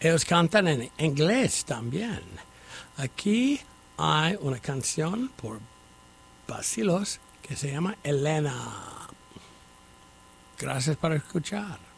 Ellos cantan en inglés también. Aquí hay una canción por Bacilos que se llama Elena. Gracias por escuchar.